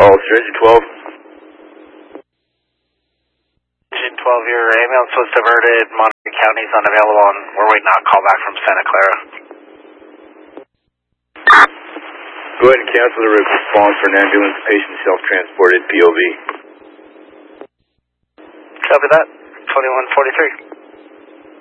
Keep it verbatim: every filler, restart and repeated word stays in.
call, Stranger twelve. Stranger twelve, your ambulance was diverted. Monterey County's unavailable, and we're waiting on a call back from Santa Clara. Go ahead and cancel the response for an ambulance. Patient self-transported, P O V. Copy that. twenty-one forty-three.